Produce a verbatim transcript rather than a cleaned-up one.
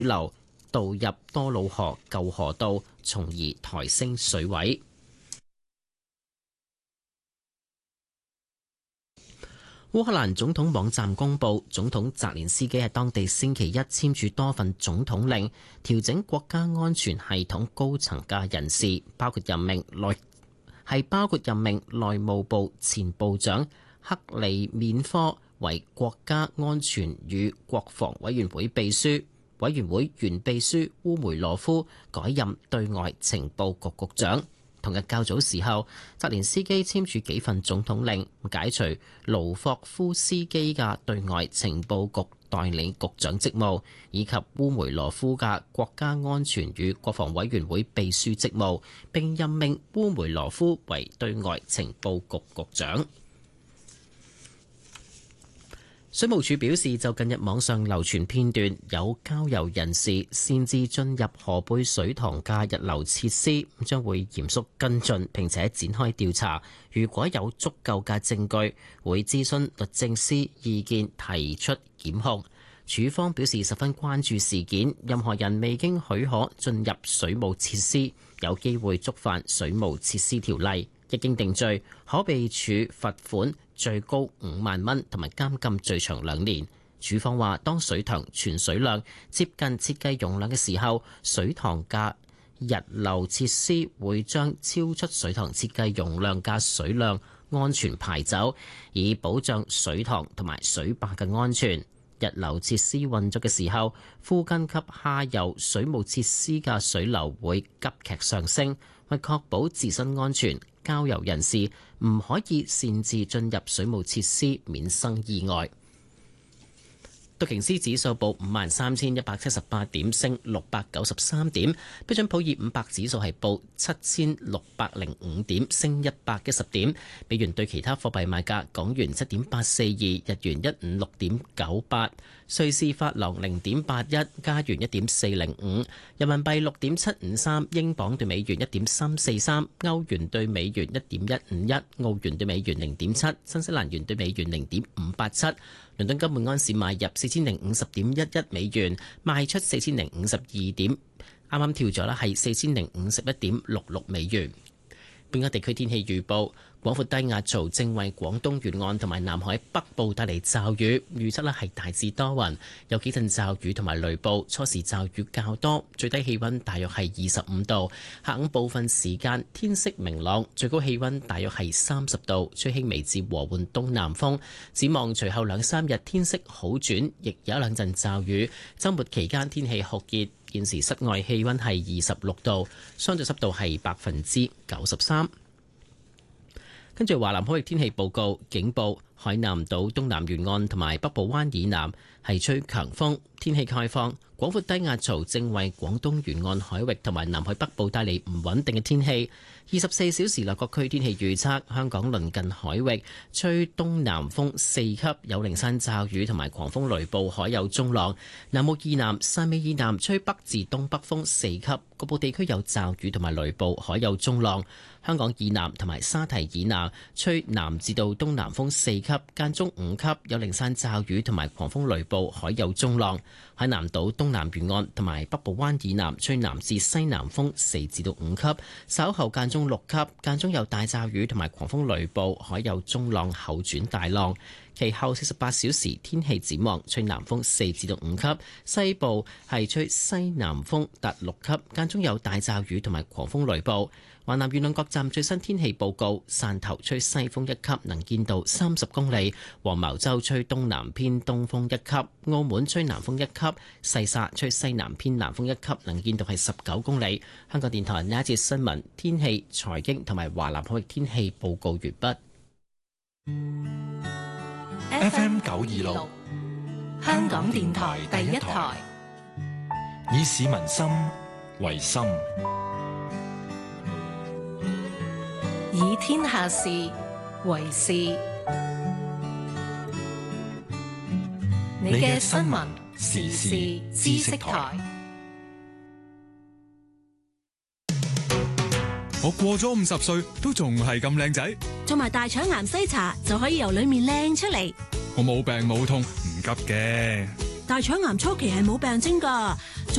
流導入多瑙河舊河道，從而抬升水位。烏克蘭總統網站公佈，總統澤連斯基喺當地星期一簽署多份總統令，調整國家安全系統高層嘅人事，包括任命內係包括任命內務部前部長克里緬科為國家安全與國防委員會秘書，委員會原秘書烏梅羅夫改任對外情報局局長。同日較早時候，澤連斯基簽署幾份總統令，解除盧霍夫斯基嘅對外情報局代理局長職務，以及烏梅羅夫嘅國家安全與國防委員會秘書職務，並任命烏梅羅夫為對外情報局局長。水務署表示，就近日網上流傳片段有郊遊人士擅自進入河背水塘嘅日流設施，將會嚴肅跟進並且展開調查。如果有足夠嘅證據，會諮詢律政司意見提出檢控。署方表示十分關注事件，任何人未經許可進入水務設施，有機會觸犯水務設施條例。一經定罪，可被處罰款最高五萬蚊，同埋監禁最長兩年。署方話，當水塘存水量接近設計容量嘅時候，水塘嘅日流設施會將超出水塘設計容量嘅水量安全排走，以保障水塘同埋水壩嘅安全。日流設施運作嘅時候，附近及下游水務設施嘅水流會急劇上升，為確保自身安全，郊遊人士唔可以擅自進入水務設施，免生意外。道瓊斯指數報五萬三千一百七十八點，升六百九十三點。標準普爾五百指數係報七千六百零五點，升一百一十點。美元對其他貨幣賣價：港元七點八四二，日元一五六點九八，瑞士法郎零點八一，加元一點四零五，人民幣六點七五三，英鎊對美元一點三四三，歐元對美元一點一五一，澳元對美元零點七，新西蘭元對美元零點五八七。倫敦金每安士買入四千零五十點一一美元，賣出四千零五十二點，啱啱跳咗啦，係四千零五十一點六六美元。本港地區天氣預報：廣闊低壓槽正為廣東沿岸同埋南海北部帶嚟驟雨，預測咧係大致多雲，有幾陣驟雨同埋雷暴，初時驟雨較多，最低氣溫大約係二十五度。下午部分時間天色明朗，最高氣溫大約係三十度，吹輕微至和緩東南風。展望隨後兩三日天色好轉，亦有一兩陣驟雨。週末期間天氣酷熱。現時室外氣溫係二十六度，相對濕度係百分之九十三。跟住華南海域天氣報告，警報：海南島東南沿岸同埋北部灣以南係吹強風，天氣概況。廣闊低壓槽正為廣東沿岸海域同埋南海北部帶嚟唔穩定嘅天氣。二十四小時內各區天氣預測：香港鄰近海域吹東南風四級，有零散驟雨同埋狂風雷暴，海有中浪。南澳以南、汕尾以南吹北至東北風四級，局部地區有驟雨同埋雷暴，海有中浪。香港以南同埋沙堤以南吹南至到東南風四級，間中五級，有零散驟雨同埋狂風雷暴，海有中浪。海南島東南沿岸同埋北部灣以南吹南至西南風四至到五級，稍後間中六級，間中有大驟雨同埋狂風雷暴，海有中浪後轉大浪。其後四十八小時天氣展望，吹南風四至到五級，西部係吹西南風達六級，間中有大驟雨同埋狂風雷暴。華南沿岸各站最新天氣報告：汕頭吹西風一級，能見度三十公里；黃茅洲吹東南偏東風一級；澳門吹南風一級；細沙吹西南偏南風一級，能見度係十九公里。香港電台呢一節新聞、天氣、財經同埋華南海域天氣報告完畢。 F M 九二六，香港電台第一台，以市民心為心， 以天下事為事。你嘅新聞時事知識台。 我過咗五十歲都仲係咁靚仔， 做埋大腸癌篩查就可以由裏面靚出嚟。 我冇病冇痛，唔急嘅。 大腸癌初期係冇病徵㗎，